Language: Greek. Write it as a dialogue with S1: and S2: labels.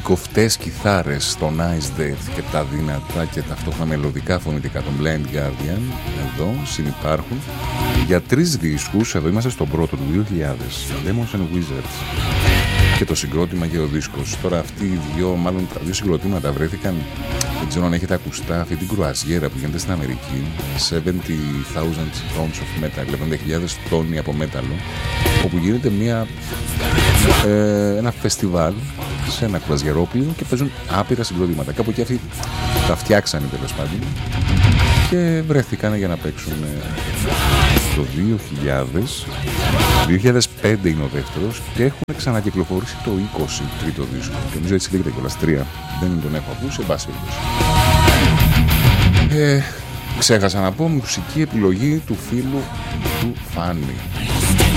S1: κοφτές κιθάρες στο Nice Death και τα δυνατά και ταυτόχρονα μελωδικά φωνητικά των Blind Guardian εδώ συνυπάρχουν για 3 δίσκους. Εδώ είμαστε στον πρώτο του 2000, Demons and Wizards, και το συγκρότημα και ο δίσκος. Τώρα αυτοί οι μάλλον τα δύο συγκροτήματα βρέθηκαν, δεν ξέρω αν έχετε ακουστά αυτή την κρουαζιέρα που γίνεται στην Αμερική, 70,000 tons of metal, 70.000 τόνοι από μέταλλο, όπου γίνεται ένα φεστιβάλ σε ένα κρουαζιερόπλοιο και παίζουν άπειρα συγκροτήματα. Κάπου και αυτοί τα φτιάξανε τέλος πάντων και βρέθηκαν για να παίξουν το 2005 είναι ο δεύτερος και έχουν ξανακυκλοφορήσει το 20 τρίτο δίσκο. Και νομίζω έτσι λέγεται κιόλας 3. Δεν τον έχω ακούσει, σε πάση περιπτώσει. Ξέχασα να πω μουσική επιλογή του φίλου του Φάνη.